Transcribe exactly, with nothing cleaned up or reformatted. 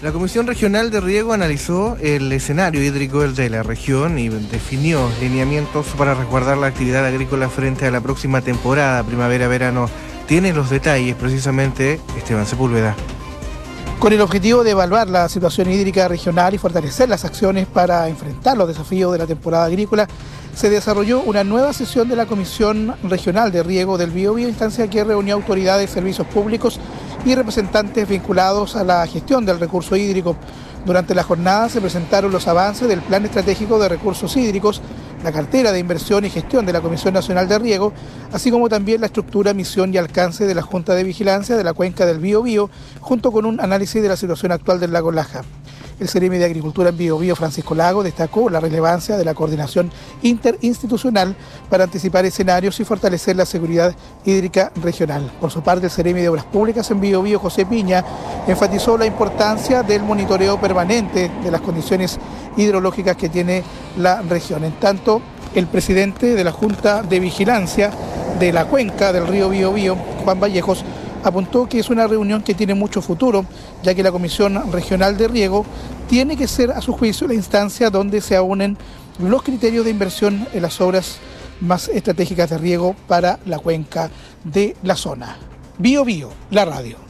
La Comisión Regional de Riego analizó el escenario hídrico de la región y definió lineamientos para resguardar la actividad agrícola frente a la próxima temporada primavera-verano. Tiene los detalles precisamente Esteban Sepúlveda. Con el objetivo de evaluar la situación hídrica regional y fortalecer las acciones para enfrentar los desafíos de la temporada agrícola, se desarrolló una nueva sesión de la Comisión Regional de Riego del Biobío, instancia que reunió autoridades, servicios públicos y representantes vinculados a la gestión del recurso hídrico. Durante la jornada se presentaron los avances del Plan Estratégico de Recursos Hídricos, la cartera de inversión y gestión de la Comisión Nacional de Riego, así como también la estructura, misión y alcance de la Junta de Vigilancia de la Cuenca del Biobío, junto con un análisis de la situación actual del lago Laja. El Ceremi de Agricultura en Biobío, Francisco Lago, destacó la relevancia de la coordinación interinstitucional para anticipar escenarios y fortalecer la seguridad hídrica regional. Por su parte, el Ceremi de Obras Públicas en Biobío, José Piña, enfatizó la importancia del monitoreo permanente de las condiciones hidrológicas que tiene la región. En tanto, el presidente de la Junta de Vigilancia de la Cuenca del río Biobío, Juan Vallejos, apuntó que es una reunión que tiene mucho futuro, ya que la Comisión Regional de Riego tiene que ser, a su juicio, la instancia donde se aúnen los criterios de inversión en las obras más estratégicas de riego para la cuenca de la zona. Biobío, la radio.